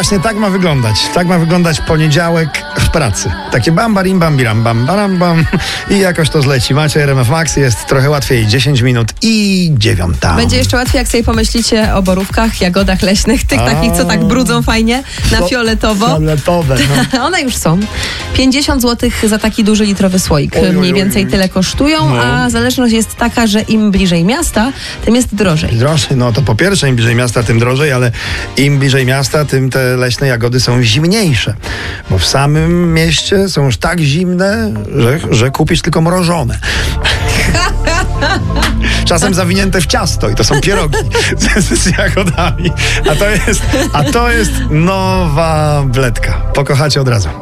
Właśnie tak ma wyglądać. Tak ma wyglądać poniedziałek w pracy. Takie bam, barim, bam, biram, bam, baram, bam. I jakoś to zleci. Macie RMF Max, jest trochę łatwiej. 10 minut i 9. Będzie jeszcze łatwiej, jak sobie pomyślicie o borówkach, jagodach leśnych, tych takich, co tak brudzą fajnie, na fioletowo. Fioletowe, no. One już są. 50 zł za taki duży litrowy słoik. Mniej więcej tyle kosztują, No. a zależność jest taka, że im bliżej miasta, tym jest drożej. Drożej, no to po pierwsze im bliżej miasta, tym drożej, ale im bliżej miasta, tym te leśne jagody są zimniejsze. Bo w samym mieście są już tak zimne, że kupisz tylko mrożone. Czasem zawinięte w ciasto i to są pierogi z jagodami. A to jest nowa wletka. Pokochacie od razu.